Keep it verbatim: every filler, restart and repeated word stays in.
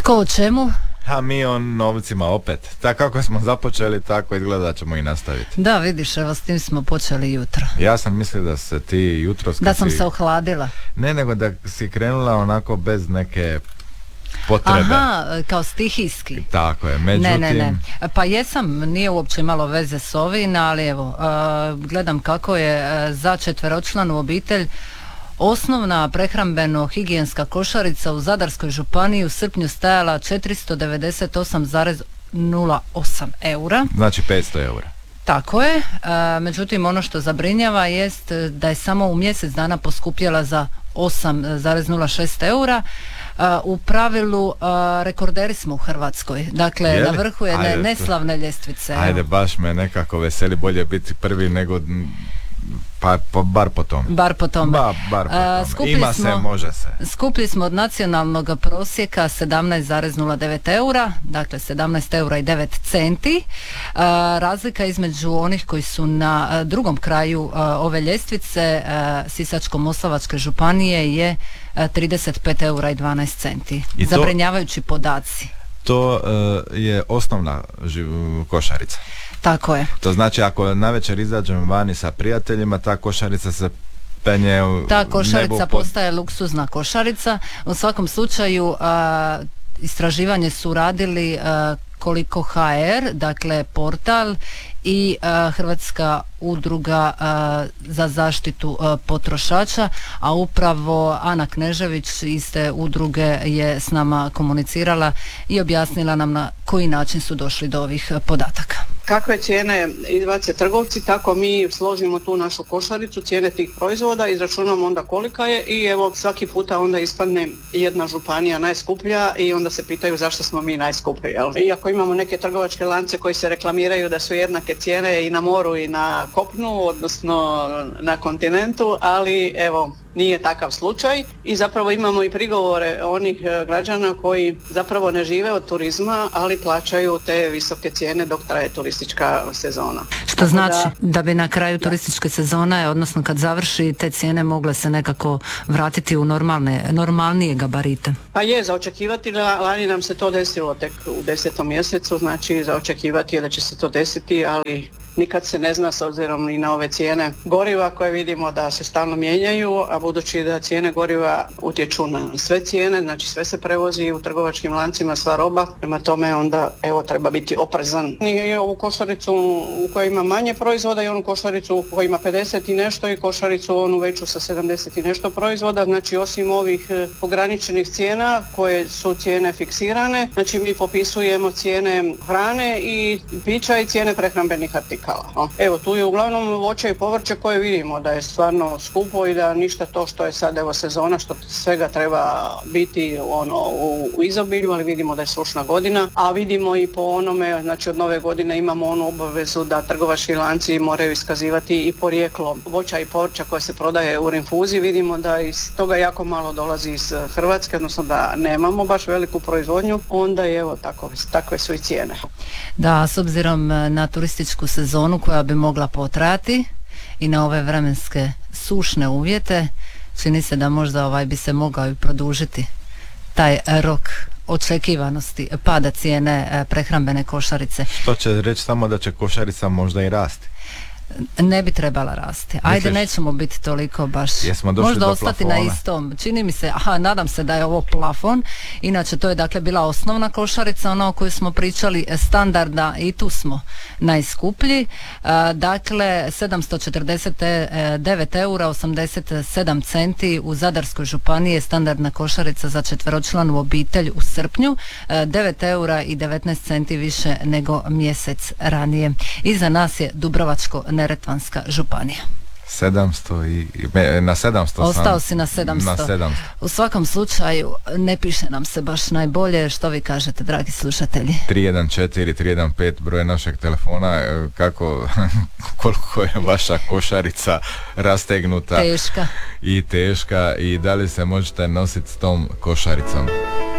Tko o čemu? A mi o novcima opet. Tako kako smo započeli, tako izgleda da ćemo i nastaviti. Da, vidiš, evo s tim smo počeli jutro. Ja sam mislio da se ti jutro... Da sam si... se ohladila. Ne, nego da si krenula onako bez neke potrebe. Aha, kao stihijski. Tako je, međutim... Ne, ne, ne. Pa jesam, nije uopće imalo veze s ovim, ali evo, uh, gledam kako je uh, za četveročlanu obitelj osnovna prehrambeno-higijenska košarica u Zadarskoj županiji u srpnju stajala četiristo devedeset osam zarez nula osam eura. Znači petsto eura. Tako je, e, međutim ono što zabrinjava jest da je samo u mjesec dana poskupjela za osam zarez nula šest eura. Uh, u pravilu uh, rekorderi smo u Hrvatskoj, dakle Jeli? Na vrhu je ne, neslavne ljestvice. Ajde, baš me nekako veseli, bolje biti prvi nego... Pa, pa bar po tome. Bar po tome. Ba, bar po tome. Ima smo, se, može se. Skuplji smo od nacionalnog prosjeka sedamnaest zarez nula devet eura, dakle sedamnaest eura i devet centi. Uh, razlika između onih koji su na uh, drugom kraju uh, ove ljestvice uh, Sisačko-moslavačke županije je uh, trideset pet eura i dvanaest centi. I to, zabrinjavajući podaci. To uh, je osnovna živ- košarica. Tako je. To znači ako navečer izađem vani sa prijateljima, ta košarica se penje u Ta košarica pod... postaje luksuzna košarica. U svakom slučaju a, istraživanje su radili a, koliko ha er, dakle portal i a, Hrvatska udruga a, za zaštitu a, potrošača, a upravo Ana Knežević iz te udruge je s nama komunicirala i objasnila nam na koji način su došli do ovih podataka. Kakve cijene izbace trgovci, tako mi složimo tu našu košaricu, cijene tih proizvoda, izračunamo onda kolika je i evo svaki puta onda ispadne jedna županija najskuplja i onda se pitaju zašto smo mi najskuplji. Jel? Iako imamo neke trgovačke lance koji se reklamiraju da su jednake cijene i na moru i na kopnu, odnosno na kontinentu, ali evo nije takav slučaj i zapravo imamo i prigovore onih građana koji zapravo ne žive od turizma, ali plaćaju te visoke cijene dok traje turistička sezona. Što znači da, da bi na kraju turističke sezone, odnosno kad završi, te cijene mogle se nekako vratiti u normalne, normalnije gabarite? Pa je, za očekivati, lani nam se to desilo tek u desetom mjesecu, znači za očekivati je da će se to desiti, ali nikad se ne zna s obzirom i na ove cijene goriva koje vidimo da se stalno mijenjaju, a budući da cijene goriva utječu na sve cijene, znači sve se prevozi u trgovačkim lancima, sva roba, prema tome onda evo treba biti oprezan. I ovu košaricu u kojoj ima manje proizvoda i onu košaricu u kojoj ima pedeset i nešto i košaricu onu veću sa sedamdeset i nešto proizvoda, znači osim ovih ograničenih cijena koje su cijene fiksirane, znači mi popisujemo cijene hrane i pića i cijene prehrambenih artikala. Evo tu je uglavnom voće i povrće koje vidimo da je stvarno skupo i da ništa to što je sad evo sezona, što svega treba biti ono u, u izobilju, ali vidimo da je sušna godina, a vidimo i po onome, znači od nove godine imamo onu obavezu da trgovački lanci moraju iskazivati i porijeklo voća i povrća koje se prodaje u rinfuzi, vidimo da iz toga jako malo dolazi iz Hrvatske, odnosno da nemamo baš veliku proizvodnju, onda je evo tako, takve su i cijene. Da, s obzirom na turističku sezonu koja bi mogla potrajati i na ove vremenske sušne uvjete, čini se da možda ovaj bi se mogao i produžiti taj rok očekivanosti pada cijene prehrambene košarice. Što će reći samo da će košarica možda i rasti? Ne bi trebala rasti. Ajde, misliš, nećemo biti toliko baš, možda ostati plafona na istom. Čini mi se, aha, nadam se da je ovo plafon. Inače, to je dakle bila osnovna košarica, ona o kojoj smo pričali, standardna, i tu smo najskuplji. Uh, dakle, sedamsto četrdeset devet eura osamdeset sedam centi u Zadarskoj županiji je standardna košarica za četveročlanu obitelj u srpnju, uh, devet eura i devetnaest centi više nego mjesec ranije. Iza nas je Dubrovačko Neretvanska županija. sedamsto i na sedamsto Ostao sam, si na sedamsto. na sedamsto. U svakom slučaju ne piše nam se baš najbolje. Što vi kažete, dragi slušatelji? tri jedan četiri tri jedan pet broj našeg telefona. Kako, koliko je vaša košarica rastegnuta teška i teška i da li se možete nositi s tom košaricom?